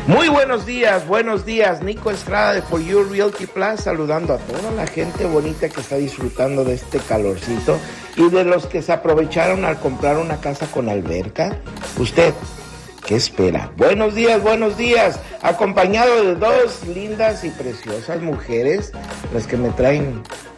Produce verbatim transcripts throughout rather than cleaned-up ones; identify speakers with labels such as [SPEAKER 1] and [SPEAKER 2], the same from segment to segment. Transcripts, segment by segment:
[SPEAKER 1] Muy buenos días, buenos días. Nico Estrada de For You Realty Plus, saludando a toda la gente bonita que está disfrutando de este calorcito y de los que se aprovecharon al comprar una casa con alberca. Usted, ¿qué espera? Buenos días, buenos días. Acompañado de dos lindas y preciosas mujeres, las que me traen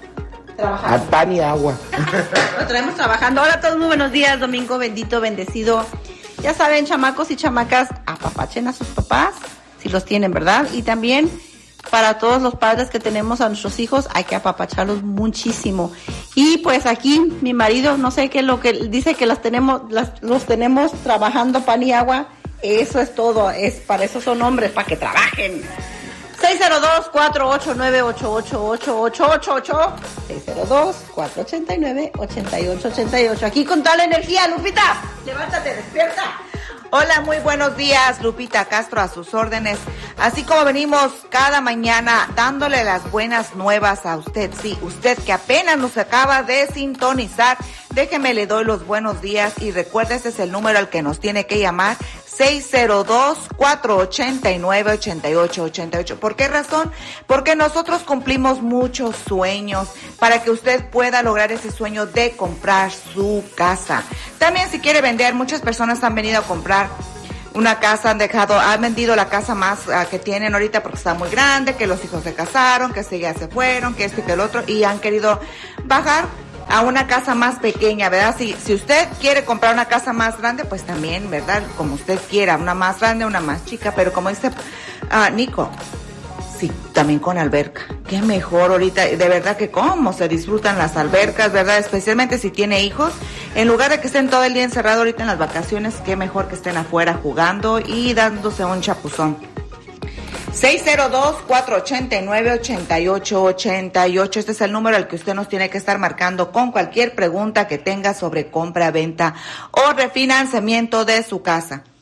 [SPEAKER 1] a pan y agua.
[SPEAKER 2] Lo traemos trabajando. Hola a todos, muy buenos días. Domingo bendito, bendecido. Ya saben, chamacos y chamacas, apapachen a sus papás, si los tienen, ¿verdad? Y también para todos los padres que tenemos a nuestros hijos, hay que apapacharlos muchísimo. Y pues aquí mi marido, no sé qué es lo que dice, que las tenemos, las, los tenemos trabajando pan y agua. Eso es todo, es para eso son hombres, para que trabajen. seis cero dos, cuatro ocho nueve, ocho ocho ocho ocho ocho ocho, seis cero dos, cuatro ocho nueve, ocho ocho ocho ocho. Aquí con toda la energía, Lupita, levántate, despierta.
[SPEAKER 3] Hola, muy buenos días, Lupita Castro a sus órdenes. Así como venimos cada mañana dándole las buenas nuevas a usted, sí, usted que apenas nos acaba de sintonizar, déjeme le doy los buenos días y recuerde, ese es el número al que nos tiene que llamar, seis cero dos, cuatro ocho nueve, ocho ocho ocho ocho. ¿Por qué razón? Porque nosotros cumplimos muchos sueños para que usted pueda lograr ese sueño de comprar su casa. También si quiere vender, muchas personas han venido a comprar una casa, han dejado, han vendido la casa más uh, que tienen ahorita porque está muy grande, que los hijos se casaron, que se ya se fueron, que esto y que el otro, y han querido bajar a una casa más pequeña, ¿verdad? Si, si usted quiere comprar una casa más grande, pues también, ¿verdad? Como usted quiera, una más grande, una más chica, pero como dice uh, Nico, sí, también con alberca. Qué mejor ahorita, de verdad que cómo se disfrutan las albercas, ¿verdad? Especialmente si tiene hijos. En lugar de que estén todo el día encerrados ahorita en las vacaciones, qué mejor que estén afuera jugando y dándose un chapuzón. seis cero dos, cuatro ocho nueve, ocho ocho ocho ocho. Este es el número al que usted nos tiene que estar marcando con cualquier pregunta que tenga sobre compra, venta o refinanciamiento de su casa.